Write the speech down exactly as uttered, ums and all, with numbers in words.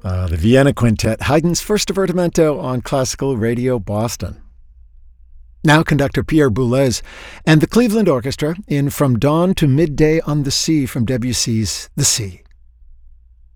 Uh, the Vienna Quintet, Haydn's first divertimento on Classical Radio Boston. Now conductor Pierre Boulez and the Cleveland Orchestra in From Dawn to Midday on the Sea from Debussy's The Sea.